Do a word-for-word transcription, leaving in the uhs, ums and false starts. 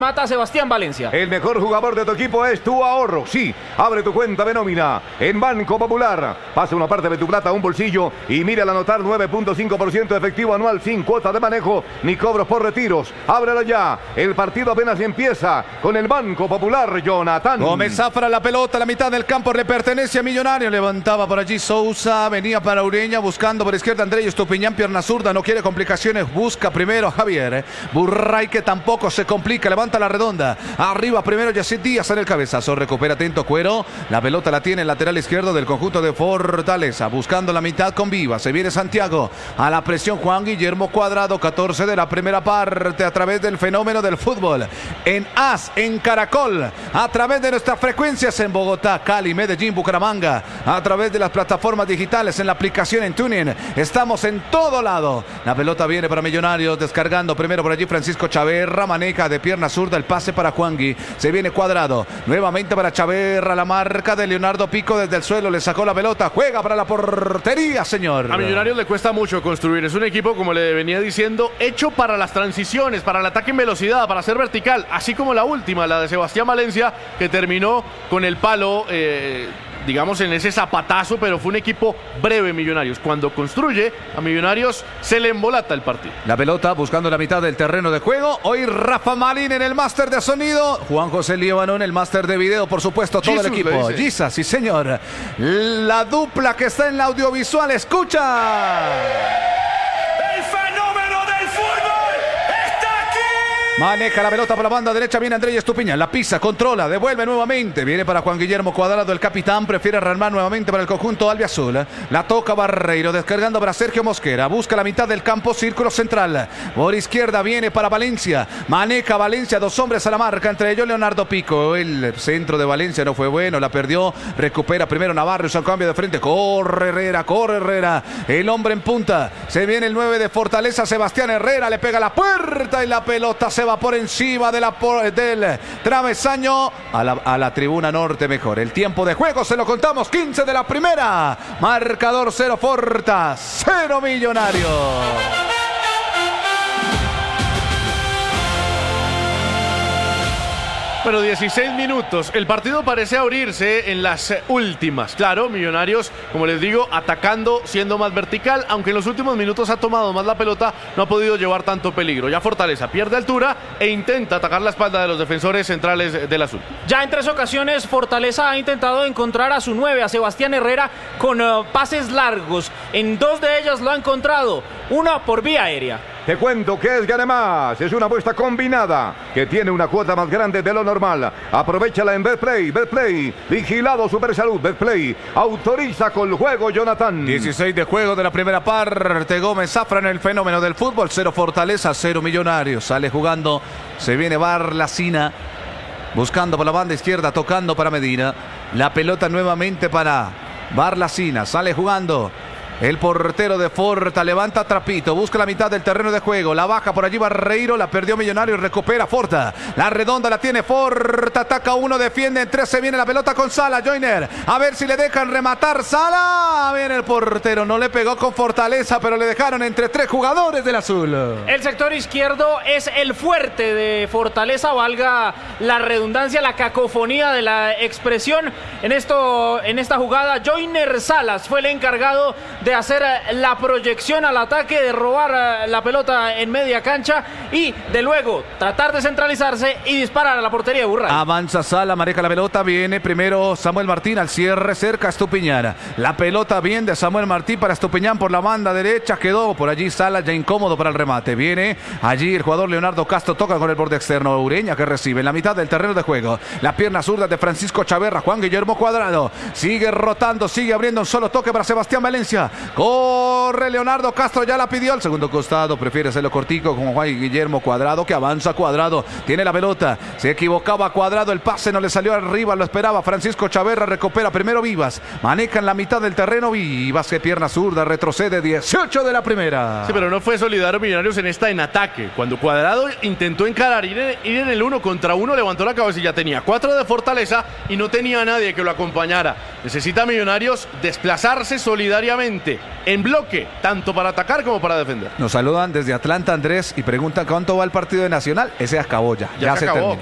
Mata Sebastián Valencia. El mejor jugador de tu equipo es tu ahorro. Sí, abre tu cuenta de nómina en Banco Popular. Pasa una parte de tu plata a un bolsillo y mira al anotar nueve punto cinco por ciento efectivo anual sin cuota de manejo ni cobros por retiros. Ábrelo ya. El partido apenas empieza con el Banco Popular, Jonathan. Gómez Zafra, la pelota, la mitad del campo le pertenece a Millonario. Levantaba por allí Sousa, venía para Ureña, buscando por izquierda Andrés Estupiñán, pierna zurda, no quiere complicaciones, busca primero a Javier. Burray, que tampoco se complica, levanta la redonda. Arriba primero Yacid Díaz en el cabezazo. Recupera atento Cuero. La pelota la tiene el lateral izquierdo del conjunto de Fortaleza. Buscando la mitad con Viva. Se viene Santiago. A la presión Juan Guillermo Cuadrado. catorce de la primera parte. A través del fenómeno del fútbol. En A S, en Caracol. A través de nuestras frecuencias en Bogotá, Cali, Medellín, Bucaramanga. A través de las plataformas digitales. En la aplicación en TuneIn. Estamos en todo lado. La pelota viene para Millonarios. Descargando primero por allí Francisco Chaverra. Maneja de pierna zurda el pase para Juangui. Se viene Cuadrado. Nuevamente para Chaverra. La marca de Leonardo Pico desde el suelo. Le sacó la pelota. Juega para la portería, señor. A Millonarios le cuesta mucho construir. Es un equipo, como le venía diciendo, hecho para las transiciones, para el ataque en velocidad, para ser vertical. Así como la última, la de Sebastián Valencia, que terminó con el palo, eh, digamos, en ese zapatazo, pero fue un equipo breve Millonarios. Cuando construye, a Millonarios se le embolata el partido. La pelota buscando la mitad del terreno de juego. Hoy Rafa Marín en el máster de sonido. Juan José Líbano en el máster de video, por supuesto, todo Jesus, el equipo. Giza, sí señor. La dupla que está en la audiovisual, escucha. El fenómeno del fútbol está aquí. Maneja la pelota por la banda derecha, viene Andrés Estupiñán, la pisa, controla, devuelve nuevamente, viene para Juan Guillermo Cuadrado, el capitán, prefiere rearmar nuevamente para el conjunto albiazul, la toca Barreiro, descargando para Sergio Mosquera, busca la mitad del campo, círculo central, por izquierda viene para Valencia, maneja Valencia, dos hombres a la marca, entre ellos Leonardo Pico, el centro de Valencia no fue bueno, la perdió, recupera primero Navarro, hizo un cambio de frente, corre Herrera, corre Herrera, el hombre en punta, se viene el nueve de Fortaleza, Sebastián Herrera, le pega la puerta y la pelota se va por encima de la, del travesaño a la, a la tribuna norte mejor. El tiempo de juego se lo contamos, quince de la primera. Marcador cero Forta, cero Millonarios. Bueno, dieciséis minutos. El partido parece abrirse en las últimas. Claro, Millonarios, como les digo, atacando, siendo más vertical, aunque en los últimos minutos ha tomado más la pelota, no ha podido llevar tanto peligro. Ya Fortaleza pierde altura e intenta atacar la espalda de los defensores centrales del azul. Ya en tres ocasiones Fortaleza ha intentado encontrar a su nueve, a Sebastián Herrera, con uh, pases largos. En dos de ellas lo ha encontrado, una por vía aérea. Te cuento que es Gane Más, es una apuesta combinada que tiene una cuota más grande de lo normal. Aprovechala en Betplay, Betplay, vigilado Supersalud, Betplay, autoriza con el juego, Jonathan. dieciséis de juego de la primera parte, Gómez Zafra en el fenómeno del fútbol, cero Fortaleza, cero Millonarios, sale jugando, se viene Barlacina, buscando por la banda izquierda, tocando para Medina, la pelota nuevamente para Barlacina, sale jugando. El portero de Forta levanta Trapito, busca la mitad del terreno de juego, la baja por allí Barreiro, la perdió Millonario y recupera Forta. La redonda la tiene Forta, ataca uno, defiende en tres, se viene la pelota con Sala, Joyner, a ver si le dejan rematar Sala. Viene el portero, no le pegó con Fortaleza, pero le dejaron entre tres jugadores del azul. El sector izquierdo es el fuerte de Fortaleza, valga la redundancia, la cacofonía de la expresión. En, esto, en esta jugada, Joyner Salas fue el encargado de hacer la proyección al ataque, de robar la pelota en media cancha y de luego tratar de centralizarse y disparar a la portería de Burray. Avanza Sala, maneja la pelota, viene primero Samuel Martín al cierre, cerca Estupiñán. La pelota bien de Samuel Martín para Estupiñán por la banda derecha, quedó por allí Sala ya incómodo para el remate. Viene allí el jugador Leonardo Castro, toca con el borde externo, Ureña que recibe en la mitad del terreno de juego. La pierna zurda de Francisco Chaverra, Juan Guillermo Cuadrado, sigue rotando, sigue abriendo un solo toque para Sebastián Valencia. Corre Leonardo Castro, ya la pidió al segundo costado, prefiere hacerlo cortico con Juan Guillermo Cuadrado, que avanza Cuadrado, tiene la pelota, se equivocaba Cuadrado, el pase no le salió arriba, lo esperaba Francisco Chaverra, recupera primero Vivas, maneja en la mitad del terreno Vivas, que pierna zurda, retrocede, dieciocho de la primera. Sí, pero no fue solidario Millonarios en esta en ataque. Cuando Cuadrado intentó encarar, ir en, ir en el uno contra uno, levantó la cabeza y ya tenía cuatro de Fortaleza y no tenía a nadie que lo acompañara. Necesita Millonarios desplazarse solidariamente rápidamente, en bloque, tanto para atacar como para defender. Nos saludan desde Atlanta, Andrés, y preguntan cuánto va el partido de Nacional. Ese acabó ya. Ya, Ya se se acabó. terminó.